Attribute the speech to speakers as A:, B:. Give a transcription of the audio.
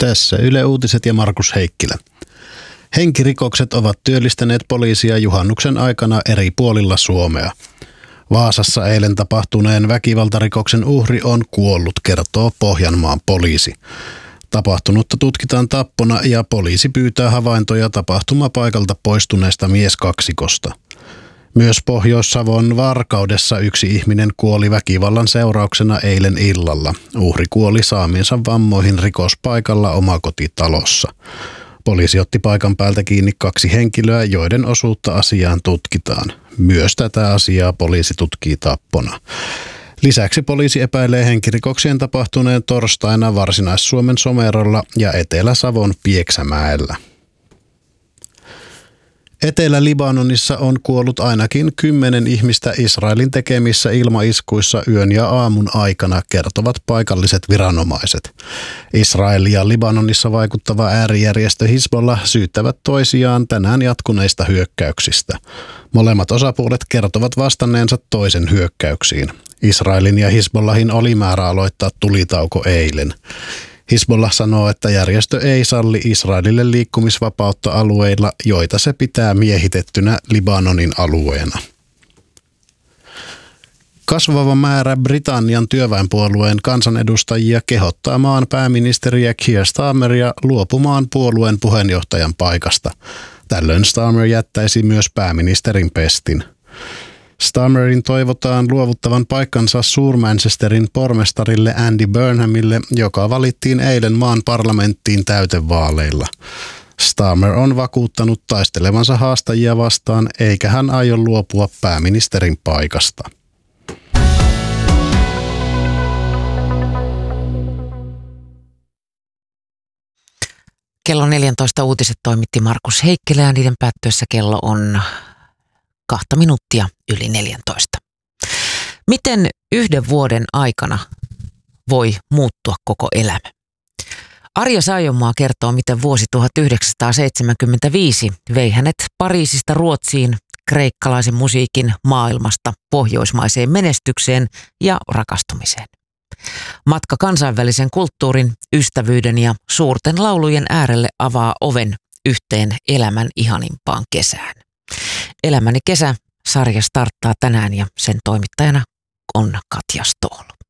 A: Tässä Yle Uutiset ja Markus Heikkilä. Henkirikokset ovat työllistäneet poliisia juhannuksen aikana eri puolilla Suomea. Vaasassa eilen tapahtuneen väkivaltarikoksen uhri on kuollut, kertoo Pohjanmaan poliisi. Tapahtunutta tutkitaan tappona ja poliisi pyytää havaintoja tapahtumapaikalta poistuneesta mieskaksikosta. Myös Pohjois-Savon Varkaudessa yksi ihminen kuoli väkivallan seurauksena eilen illalla. Uhri kuoli saamiensa vammoihin rikospaikalla omakotitalossa. Poliisi otti paikan päältä kiinni 2 henkilöä, joiden osuutta asiaan tutkitaan. Myös tätä asiaa poliisi tutkii tappona. Lisäksi poliisi epäilee henkirikoksien tapahtuneen torstaina Varsinais-Suomen Somerolla ja Etelä-Savon Pieksämäellä. Etelä-Libanonissa on kuollut ainakin 10 ihmistä Israelin tekemissä ilmaiskuissa yön ja aamun aikana, kertovat paikalliset viranomaiset. Israel ja Libanonissa vaikuttava äärijärjestö Hizbollah syyttävät toisiaan tänään jatkuneista hyökkäyksistä. Molemmat osapuolet kertovat vastanneensa toisen hyökkäyksiin. Israelin ja Hizbollahin oli määrä aloittaa tulitauko eilen. Hizbollah sanoo, että järjestö ei salli Israelille liikkumisvapautta alueilla, joita se pitää miehitettynä Libanonin alueena. Kasvava määrä Britannian työväenpuolueen kansanedustajia kehottaa maan pääministeriä Keir Starmeria luopumaan puolueen puheenjohtajan paikasta. Tällöin Starmer jättäisi myös pääministerin pestin. Starmerin toivotaan luovuttavan paikkansa Suur-Manchesterin pormestarille Andy Burnhamille, joka valittiin eilen maan parlamenttiin täytevaaleilla. Starmer on vakuuttanut taistelevansa haastajia vastaan, eikä hän aio luopua pääministerin paikasta.
B: Kello 14 uutiset toimitti Markus Heikkilä ja niiden päättyessä kello on 2 minuuttia yli 14. Miten 1 vuoden aikana voi muuttua koko elämä? Arja Saijonmaa kertoo, miten vuosi 1975 vei hänet Pariisista Ruotsiin, kreikkalaisen musiikin maailmasta pohjoismaiseen menestykseen ja rakastumiseen. Matka kansainvälisen kulttuurin, ystävyyden ja suurten laulujen äärelle avaa oven yhteen elämän ihanimpaan kesään. Elämäni kesä -sarja starttaa tänään ja sen toimittajana on Katja Stoll.